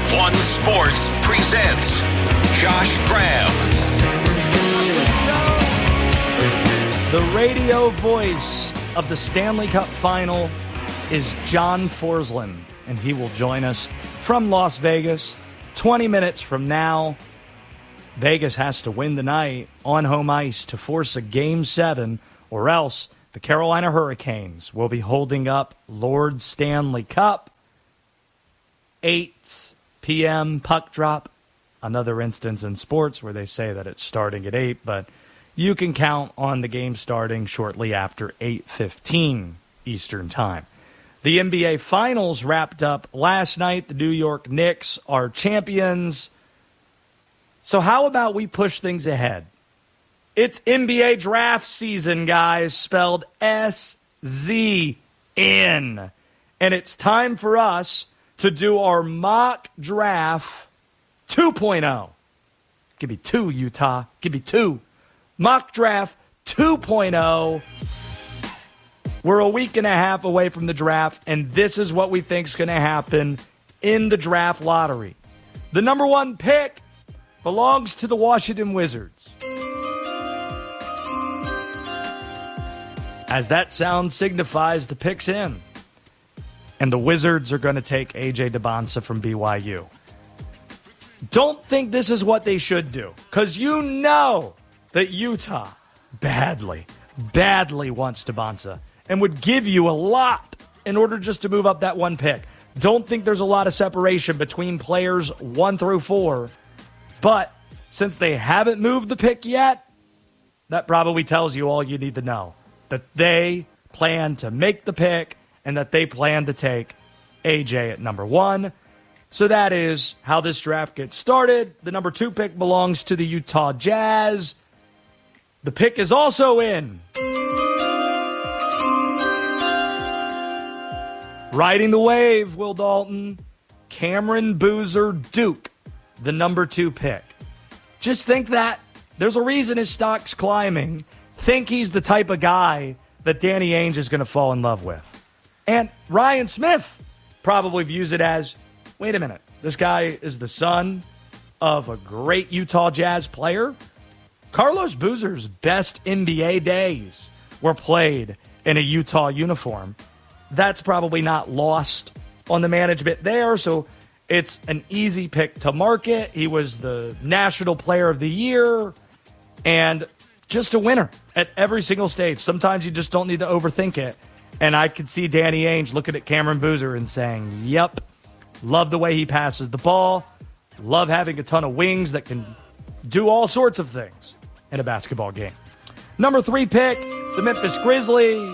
One Sports presents Josh Graham. The radio voice of the Stanley Cup Final is John Forslund, and he will join us from Las Vegas 20 minutes from now. Vegas has to win tonight on home ice to force a Game 7, or else the Carolina Hurricanes will be holding up Lord Stanley Cup. 8 p.m. puck drop. Another instance in sports where they say that it's starting at 8, but you can count on the game starting shortly after 8:15 Eastern Time. The NBA Finals wrapped up last night. The New York Knicks are champions. So how about we push things ahead? It's NBA draft season, guys, spelled S-Z-N. And it's time for us to do our mock draft 2.0. Give me 2, Utah. Give me 2. Mock draft 2.0. We're a week and a half away from the draft, and this is what we think is going to happen in the draft lottery. The number 1 pick belongs to the Washington Wizards. As that sound signifies, the pick's in. And the Wizards are going to take A.J. Dybantsa from BYU. Don't think this is what they should do, because you know that Utah badly wants Dybantsa and would give you a lot in order just to move up that 1 pick. Don't think there's a lot of separation between players 1 through 4, but since they haven't moved the pick yet, that probably tells you all you need to know, that they plan to make the pick and that they plan to take AJ at number 1. So that is how this draft gets started. The number 2 pick belongs to the Utah Jazz. The pick is also in. Riding the wave, Will Dalton. Cameron Boozer Duke, the number 2 pick. Just think that. There's a reason his stock's climbing. Think he's the type of guy that Danny Ainge is going to fall in love with. And Ryan Smith probably views it as, wait a minute, this guy is the son of a great Utah Jazz player. Carlos Boozer's best NBA days were played in a Utah uniform. That's probably not lost on the management there, so it's an easy pick to market. He was the National Player of the Year and just a winner at every single stage. Sometimes you just don't need to overthink it. And I could see Danny Ainge looking at Cameron Boozer and saying, yep, love the way he passes the ball, love having a ton of wings that can do all sorts of things in a basketball game. Number 3 pick, the Memphis Grizzlies.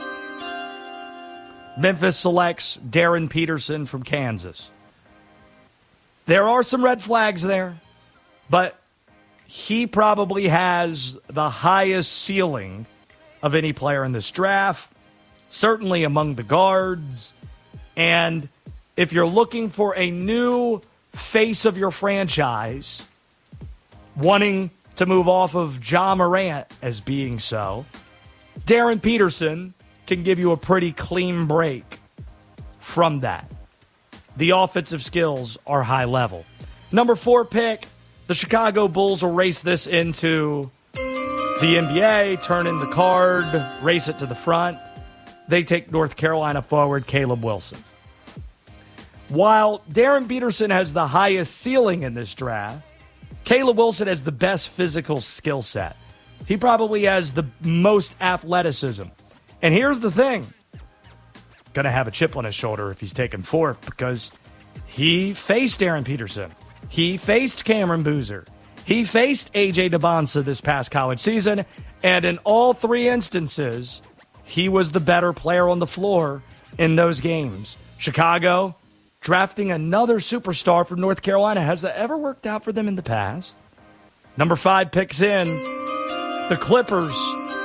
Memphis selects Darren Peterson from Kansas. There are some red flags there, but he probably has the highest ceiling of any player in this draft, certainly among the guards. And if you're looking for a new face of your franchise, wanting to move off of Ja Morant as being so, Darren Peterson can give you a pretty clean break from that. The offensive skills are high level. Number 4 pick, the Chicago Bulls will race this into the NBA, turn in the card, race it to the front. They take North Carolina forward Caleb Wilson. While Darren Peterson has the highest ceiling in this draft, Caleb Wilson has the best physical skill set. He probably has the most athleticism. And here's the thing. Going to have a chip on his shoulder if he's taken 4th because he faced Darren Peterson. He faced Cameron Boozer. He faced A.J. Dybantsa this past college season. And in all 3 instances, he was the better player on the floor in those games. Chicago drafting another superstar from North Carolina. Has that ever worked out for them in the past? Number 5 picks in. The Clippers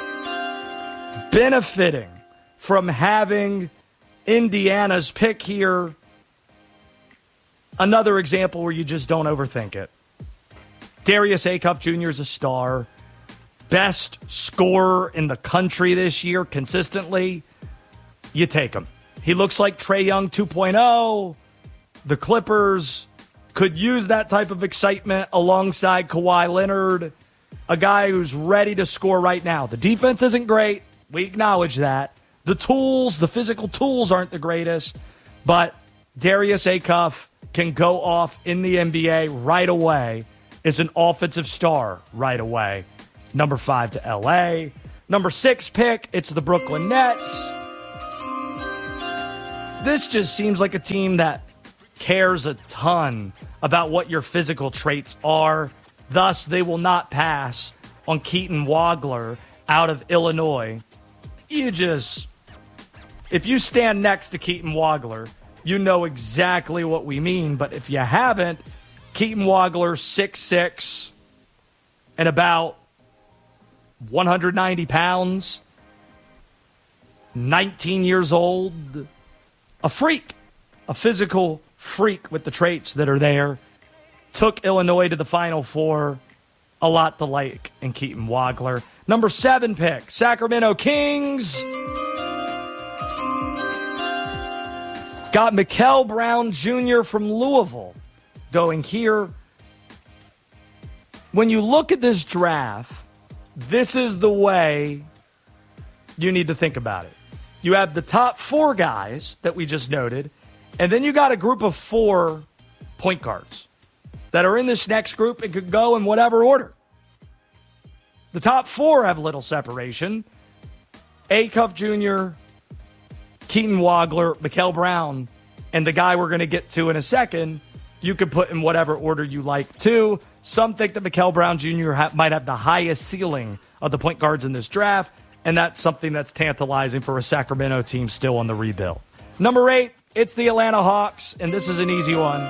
benefiting from having Indiana's pick here. Another example where you just don't overthink it. Darius Acuff Jr. is a star. Best scorer in the country this year consistently. You take him. He looks like Trae Young 2.0. The Clippers could use that type of excitement alongside Kawhi Leonard, a guy who's ready to score right now. The defense isn't great. We acknowledge that. The tools, the physical tools aren't the greatest, but Darius Acuff can go off in the NBA right away. Is an offensive star right away. Number 5 to LA. Number 6 pick, it's the Brooklyn Nets. This just seems like a team that cares a ton about what your physical traits are. Thus, they will not pass on Keaton Wagler out of Illinois. If you stand next to Keaton Wagler, you know exactly what we mean. But if you haven't, Keaton Wagler, 6'6", and about 190 pounds, 19 years old, a freak, a physical freak with the traits that are there. Took Illinois to the Final Four. A lot to like in Keaton Wagler. Number 7 pick, Sacramento Kings. Got Mikel Brown Jr. from Louisville going here. When you look at this draft, this is the way you need to think about it. You have the top 4 guys that we just noted, and then you got a group of 4 point guards that are in this next group and could go in whatever order. The top 4 have little separation. Acuff Jr., Keaton Wagler, Mikel Brown, and the guy we're going to get to in a second, you could put in whatever order you like too. Some think that Mikel Brown Jr. might have the highest ceiling of the point guards in this draft, and that's something that's tantalizing for a Sacramento team still on the rebuild. Number 8, it's the Atlanta Hawks, and this is an easy one.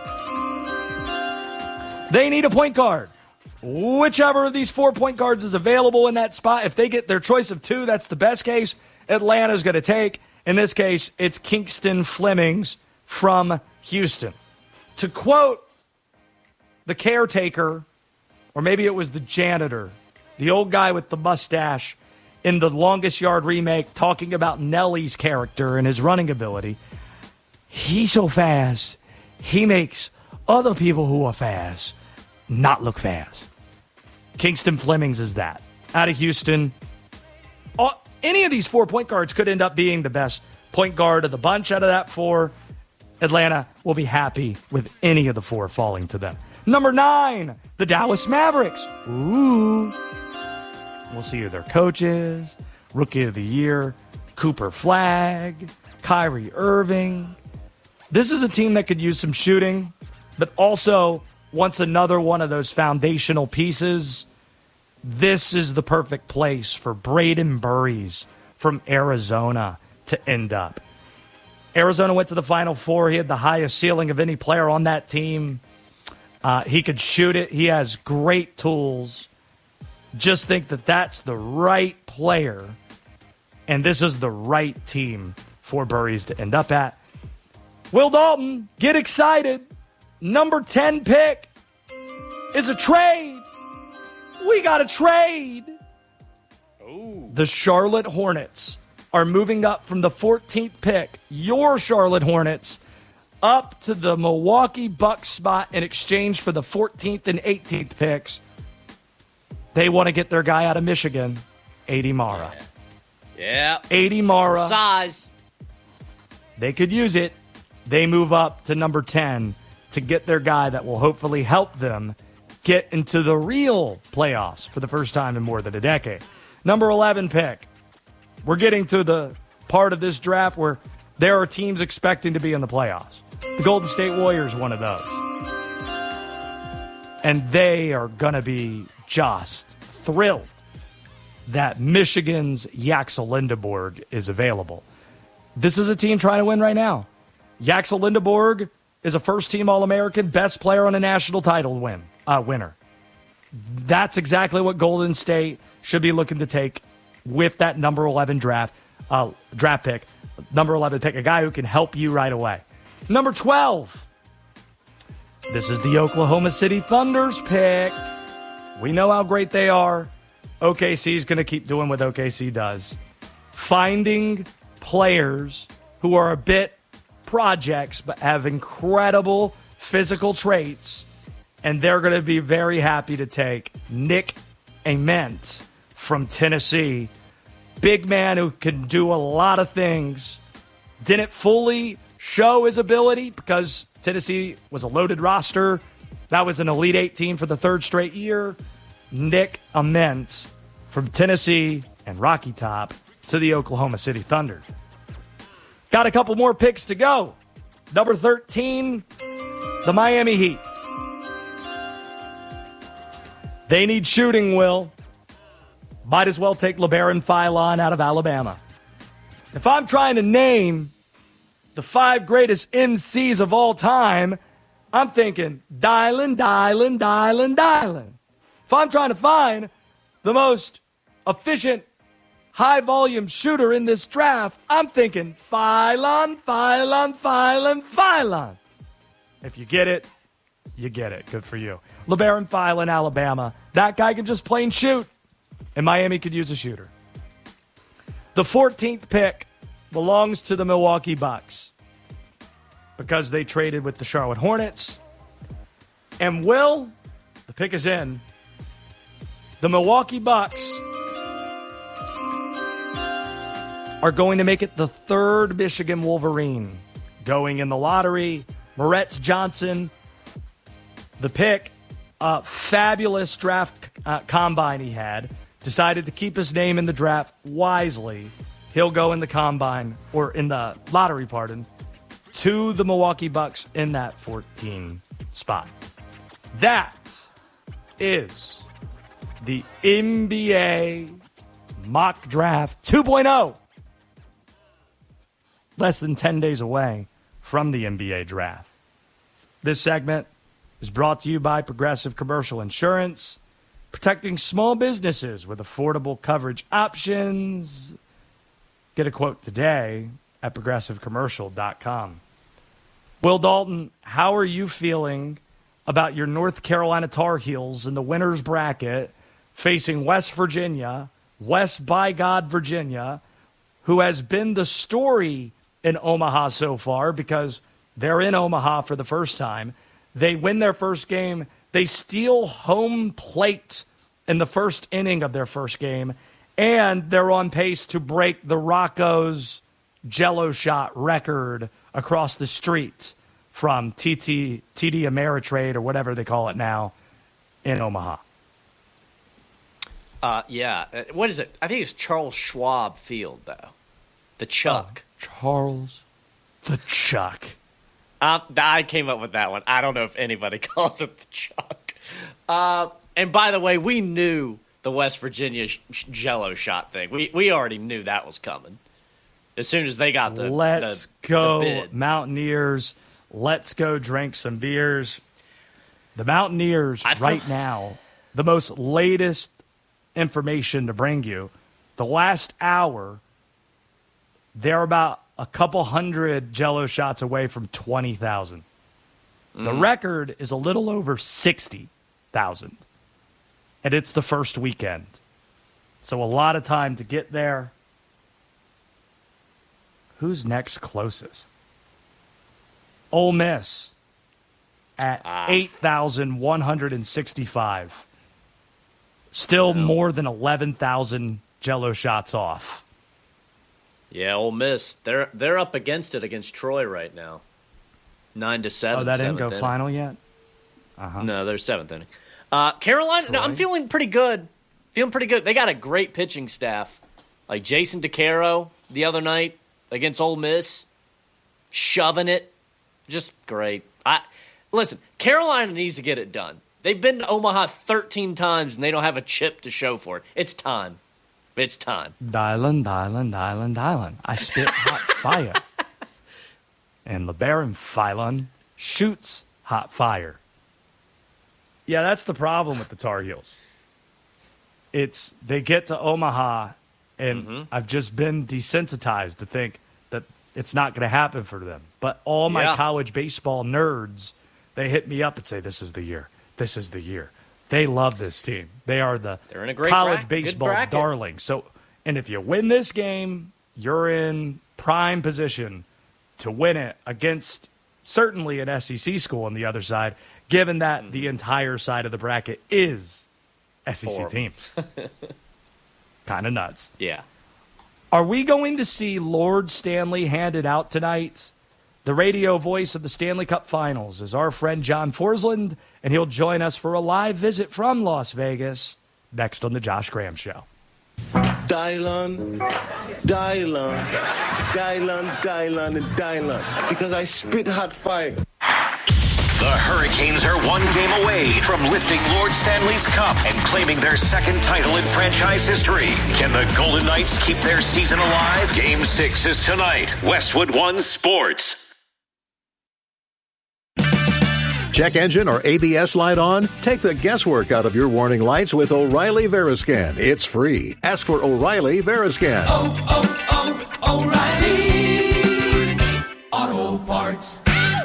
They need a point guard. Whichever of these 4 point guards is available in that spot, if they get their choice of 2, that's the best case Atlanta's going to take. In this case, it's Kingston Flemings from Houston. To quote the caretaker, or maybe it was the janitor, the old guy with the mustache in the Longest Yard remake, talking about Nelly's character and his running ability, he's so fast, he makes other people who are fast not look fast. Kingston Flemings is that. Out of Houston. Any of these 4 point guards could end up being the best point guard of the bunch out of that 4. Atlanta will be happy with any of the 4 falling to them. Number 9, the Dallas Mavericks. Ooh. We'll see who their coach is. Rookie of the Year, Cooper Flagg, Kyrie Irving. This is a team that could use some shooting, but also wants another one of those foundational pieces. This is the perfect place for Braden Burries from Arizona to end up. Arizona went to the Final Four. He had the highest ceiling of any player on that team. He could shoot it. He has great tools. Just think that that's the right player, and this is the right team for Burries to end up at. Will Dalton, get excited. Number 10 pick is a trade. We got a trade. Ooh. The Charlotte Hornets are moving up from the 14th pick, your Charlotte Hornets, up to the Milwaukee Bucks spot in exchange for the 14th and 18th picks. They want to get their guy out of Michigan, A.D. Mara. Yeah. A.D. Mara. Some size. They could use it. They move up to number 10 to get their guy that will hopefully help them get into the real playoffs for the first time in more than a decade. Number 11 pick. We're getting to the part of this draft where there are teams expecting to be in the playoffs. The Golden State Warriors, one of those. And they are going to be just thrilled that Michigan's Yaxel Lindeborg is available. This is a team trying to win right now. Yaxel Lindeborg is a first-team All-American, best player on a national title winner. That's exactly what Golden State should be looking to take with that number 11 draft pick. Number 11 pick, a guy who can help you right away. Number 12. This is the Oklahoma City Thunder's pick. We know how great they are. OKC is going to keep doing what OKC does. Finding players who are a bit projects but have incredible physical traits, and they're going to be very happy to take Nick Ament from Tennessee. Big man who can do a lot of things. Didn't fully show his ability because Tennessee was a loaded roster. That was an Elite 18 for the third straight year. Nick Ament from Tennessee and Rocky Top to the Oklahoma City Thunder. Got a couple more picks to go. Number 13, the Miami Heat. They need shooting, Will. Might as well take LeBaron Philon out of Alabama. If I'm trying to name the 5 greatest MCs of all time, I'm thinking dialing. If I'm trying to find the most efficient, high-volume shooter in this draft, I'm thinking Philon. If you get it, you get it. Good for you. LeBaron Philon, Alabama. That guy can just plain shoot, and Miami could use a shooter. The 14th pick belongs to the Milwaukee Bucks because they traded with the Charlotte Hornets. And Will, the pick is in. The Milwaukee Bucks are going to make it the 3rd Michigan Wolverine going in the lottery. Moretz Johnson, the pick, a fabulous draft combine he had, decided to keep his name in the draft wisely. He'll go in the combine, or in the lottery, pardon, to the Milwaukee Bucks in that 14 spot. That is the NBA Mock Draft 2.0. Less than 10 days away from the NBA Draft. This segment is brought to you by Progressive Commercial Insurance, protecting small businesses with affordable coverage options. Get a quote today at progressivecommercial.com. Will Dalton, how are you feeling about your North Carolina Tar Heels in the winner's bracket facing West Virginia, West by God Virginia, who has been the story in Omaha so far because they're in Omaha for the first time. They win their first game. They steal home plate in the first inning of their first game, and they're on pace to break the Rocco's Jello shot record across the street from TD Ameritrade or whatever they call it now in Omaha. Yeah. What is it? I think it's Charles Schwab Field, though. The Chuck. Charles the Chuck. I came up with that one. I don't know if anybody calls it the Chuck. And by the way, we knew the West Virginia Jello shot thing. We already knew that was coming. As soon as they got the Let's go, the bid. Mountaineers. Let's go drink some beers. The Mountaineers right now, the most latest information to bring you, the last hour, they're about a couple hundred Jello shots away from 20,000. The record is a little over 60,000. And it's the first weekend. So a lot of time to get there. Who's next closest? Ole Miss at 8,165. Still more than 11,000 Jello shots off. Yeah, Ole Miss. They're up against it against Troy right now. 9-7. Oh, that didn't go inning. final yet? No, they're 7th inning. Carolina, no, I'm feeling pretty good. They got a great pitching staff. Like Jason DeCaro the other night against Ole Miss, shoving it. Just great. Listen, Carolina needs to get it done. They've been to Omaha 13 times, and they don't have a chip to show for it. It's time. It's time. Dialing. I spit hot fire. And LeBaron Philon shoots hot fire. Yeah, that's the problem with the Tar Heels. They get to Omaha, and I've just been desensitized to think that it's not going to happen for them. But all my college baseball nerds, they hit me up and say, this is the year. This is the year. They love this team. They're in a great college baseball darling. So, and if you win this game, you're in prime position to win it against certainly an SEC school on the other side, given that the entire side of the bracket is SEC teams. Kind of nuts. Yeah. Are we going to see Lord Stanley handed out tonight? The radio voice of the Stanley Cup Finals is our friend John Forsland, and he'll join us for a live visit from Las Vegas next on The Josh Graham Show. Dylon, Dylon, Dylon, Dylon, and Dylon, because I spit hot fire. The Hurricanes are one game away from lifting Lord Stanley's Cup and claiming their second title in franchise history. Can the Golden Knights keep their season alive? Game 6 is tonight. Westwood One Sports. Check engine or ABS light on? Take the guesswork out of your warning lights with O'Reilly Veriscan. It's free. Ask for O'Reilly Veriscan. O'Reilly Auto Parts.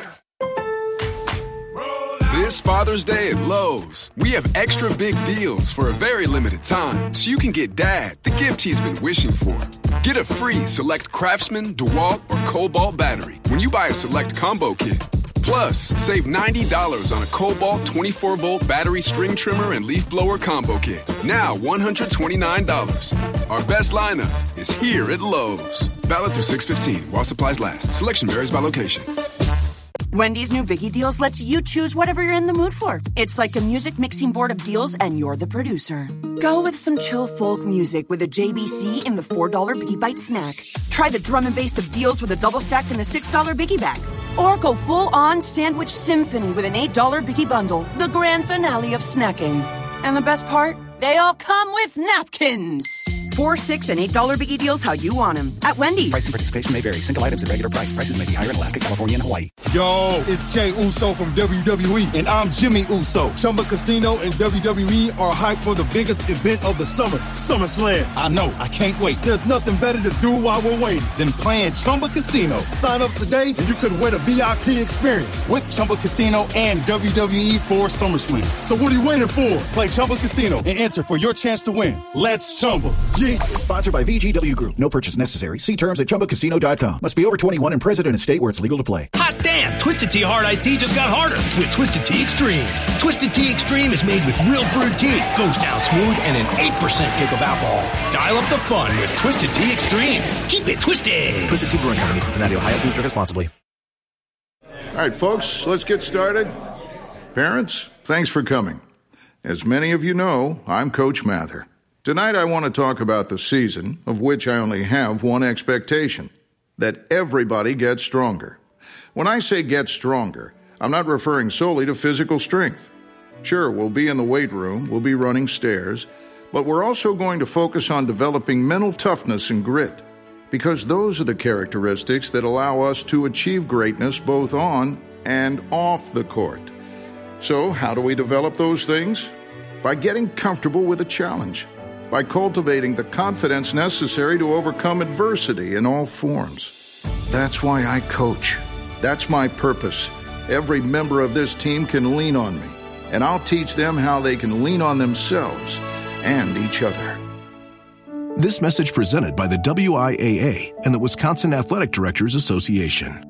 This Father's Day at Lowe's, we have extra big deals for a very limited time, so you can get Dad the gift he's been wishing for. Get a free Select Craftsman, DeWalt, or Cobalt battery when you buy a Select Combo Kit. Plus, save $90 on a Cobalt 24-volt battery string trimmer and leaf blower combo kit. Now $129. Our best lineup is here at Lowe's. Valid through 6/15 while supplies last. Selection varies by location. Wendy's new Biggie Deals lets you choose whatever you're in the mood for. It's like a music mixing board of deals, and you're the producer. Go with some chill folk music with a JBC in the $4 Biggie Bite snack. Try the drum and bass of deals with a double stack in the $6 Biggie Bag. Or go full-on sandwich symphony with an $8 Biggie Bundle, the grand finale of snacking. And the best part? They all come with napkins. $4, $6, and $8 Biggie Deals how you want them at Wendy's. Price and participation may vary. Single items at regular price. Prices may be higher in Alaska, California, and Hawaii. Yo, it's Jey Uso from WWE, and I'm Jimmy Uso. Chumba Casino and WWE are hyped for the biggest event of the summer, SummerSlam. I know, I can't wait. There's nothing better to do while we're waiting than playing Chumba Casino. Sign up today, and you could win a VIP experience with Chumba Casino and WWE for SummerSlam. So what are you waiting for? Play Chumba Casino and enter for your chance to win. Let's Chumba. Yeah. Sponsored by VGW Group. No purchase necessary. See terms at ChumbaCasino.com. Must be over 21 and present in a state where it's legal to play. Hot damn! Twisted Tea Hard Iced Tea just got harder with Twisted Tea Extreme. Twisted Tea Extreme is made with real brewed tea, goes down smooth, and an 8% kick of alcohol. Dial up the fun with Twisted Tea Extreme. Keep it twisted. Twisted Tea Brewing Company, Cincinnati, Ohio. Please drink responsibly. All right, folks, let's get started. Parents, thanks for coming. As many of you know, I'm Coach Mather. Tonight I want to talk about the season, of which I only have one expectation, that everybody gets stronger. When I say get stronger, I'm not referring solely to physical strength. Sure, we'll be in the weight room, we'll be running stairs, but we're also going to focus on developing mental toughness and grit, because those are the characteristics that allow us to achieve greatness both on and off the court. So, how do we develop those things? By getting comfortable with a challenge. By cultivating the confidence necessary to overcome adversity in all forms. That's why I coach. That's my purpose. Every member of this team can lean on me, and I'll teach them how they can lean on themselves and each other. This message presented by the WIAA and the Wisconsin Athletic Directors Association.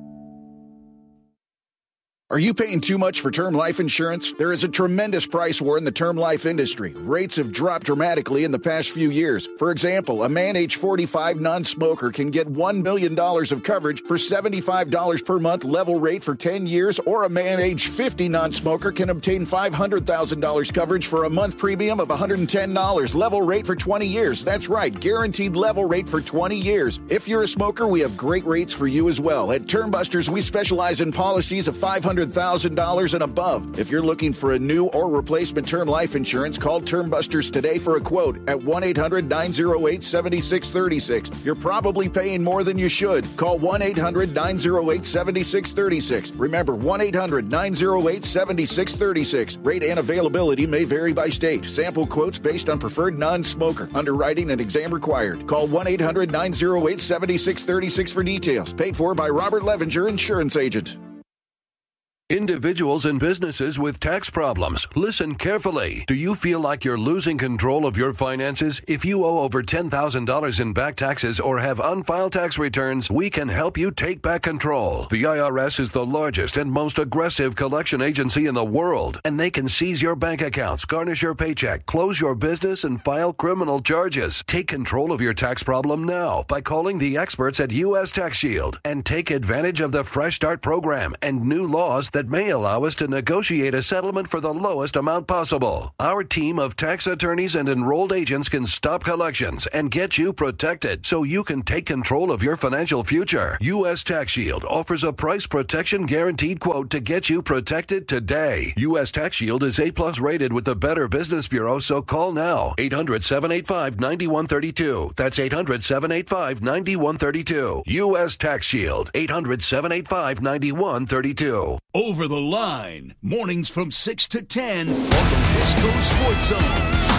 Are you paying too much for term life insurance? There is a tremendous price war in the term life industry. Rates have dropped dramatically in the past few years. For example, a man age 45 non-smoker can get $1 million of coverage for $75 per month level rate for 10 years, or a man age 50 non-smoker can obtain $500,000 coverage for a month premium of $110 level rate for 20 years. That's right, guaranteed level rate for 20 years. If you're a smoker, we have great rates for you as well. At Term Busters, we specialize in policies of $500,000 and above. If you're looking for a new or replacement term life insurance, call Term Busters today for a quote at 1-800-908-7636. You're probably paying more than you should. Call 1-800-908-7636. Remember, 1-800-908-7636. Rate and availability may vary by state. Sample quotes based on preferred non-smoker. Underwriting and exam required. Call 1-800-908-7636 for details. Paid for by Robert Levinger, Insurance Agent. Individuals and businesses with tax problems, listen carefully. Do you feel like you're losing control of your finances? If you owe over $10,000 in back taxes or have unfiled tax returns, we can help you take back control. The IRS is the largest and most aggressive collection agency in the world, and they can seize your bank accounts, garnish your paycheck, close your business, and file criminal charges. Take control of your tax problem now by calling the experts at U.S. Tax Shield and take advantage of the Fresh Start program and new laws that may allow us to negotiate a settlement for the lowest amount possible. Our team of tax attorneys and enrolled agents can stop collections and get you protected so you can take control of your financial future. U.S. Tax Shield offers a price protection guaranteed quote to get you protected today. U.S. Tax Shield is A+ rated with the Better Business Bureau, so call now. 800-785-9132. That's 800-785-9132. U.S. Tax Shield. 800-785-9132. Over the Line, mornings from 6 to 10 on the West Coast Sports Zone.